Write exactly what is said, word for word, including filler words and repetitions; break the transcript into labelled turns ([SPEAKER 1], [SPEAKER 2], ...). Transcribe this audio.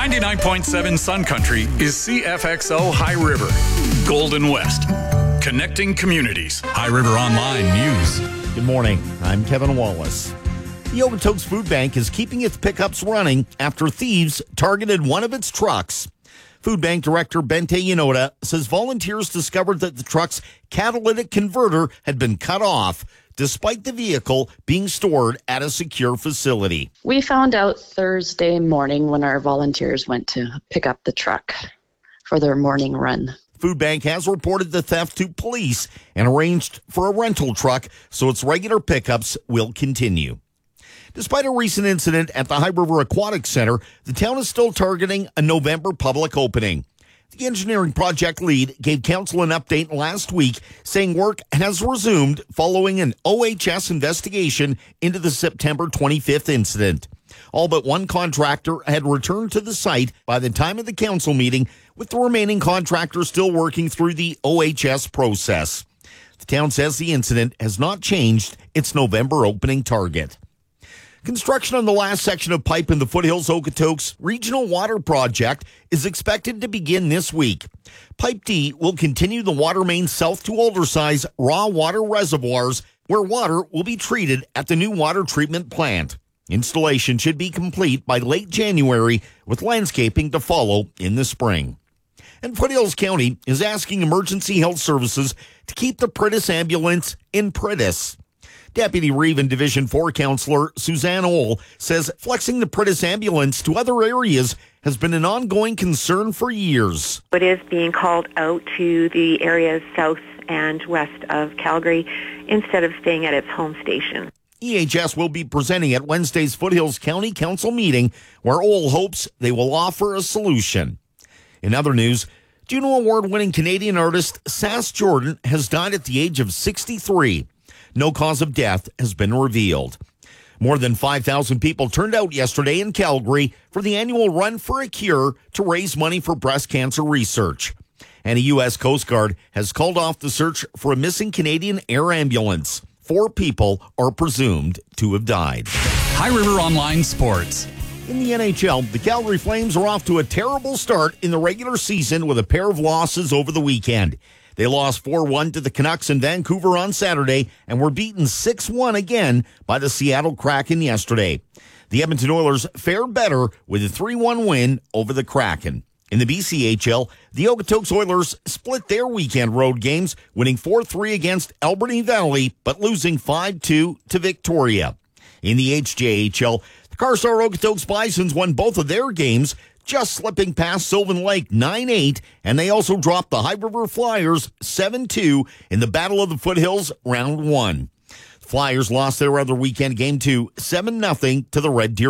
[SPEAKER 1] ninety-nine point seven Sun Country is C F X O High River, Golden West, connecting communities. High River Online News.
[SPEAKER 2] Good morning. I'm Kevin Wallace. The Okotoks Food Bank is keeping its pickups running after thieves targeted one of its trucks. Food Bank Director Bente Yanoda says volunteers discovered that the truck's catalytic converter had been cut off, despite the vehicle being stored at a secure facility.
[SPEAKER 3] We found out Thursday morning when our volunteers went to pick up the truck for their morning run.
[SPEAKER 2] Food Bank has reported the theft to police and arranged for a rental truck, so its regular pickups will continue. Despite a recent incident at the High River Aquatic Center, the town is still targeting a November public opening. The engineering project lead gave council an update last week, saying work has resumed following an O H S investigation into the September twenty-fifth incident. All but one contractor had returned to the site by the time of the council meeting, with the remaining contractor still working through the O H S process. The town says the incident has not changed its November opening target. Construction on the last section of pipe in the Foothills Okotoks Regional Water Project is expected to begin this week. Pipe D will continue the water main south to Aldersize raw water reservoirs, where water will be treated at the new water treatment plant. Installation should be complete by late January, with landscaping to follow in the spring. And Foothills County is asking emergency health services to keep the Pritis ambulance in Pritis. Deputy Reeve and Division four Counselor Suzanne Ohl says flexing the Pritis ambulance to other areas has been an ongoing concern for years.
[SPEAKER 4] It is being called out to the areas south and west of Calgary instead of staying at its home station.
[SPEAKER 2] E H S will be presenting at Wednesday's Foothills County Council meeting, where Ohl hopes they will offer a solution. In other news, Juno Award-winning Canadian artist Sass Jordan has died at the age of sixty-three. No cause of death has been revealed. More than five thousand people turned out yesterday in Calgary for the annual Run for a Cure to raise money for breast cancer research. And a U S Coast Guard has called off the search for a missing Canadian air ambulance. Four people are presumed to have died.
[SPEAKER 1] High River Online Sports.
[SPEAKER 2] In the N H L, the Calgary Flames are off to a terrible start in the regular season with a pair of losses over the weekend. They lost four one to the Canucks in Vancouver on Saturday and were beaten six one again by the Seattle Kraken yesterday. The Edmonton Oilers fared better with a three one win over the Kraken. In the B C H L, the Okotoks Oilers split their weekend road games, winning four three against Alberni Valley, but losing five two to Victoria. In the H J H L, the Carstar Okotoks Bisons won both of their games, just slipping past Sylvan Lake nine eight, and they also dropped the High River Flyers seven two in the Battle of the Foothills round one. The Flyers lost their other weekend game to seven nothing to the Red Deer